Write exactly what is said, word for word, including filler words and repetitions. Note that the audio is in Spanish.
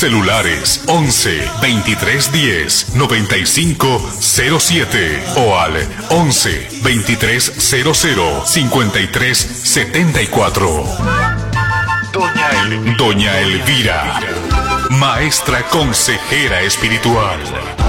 Celulares once, veintitrés diez, noventa y cinco cero siete o al once, veintitrés cero cero, cincuenta y tres setenta y cuatro. Doña Elvira. Doña Elvira, maestra consejera espiritual.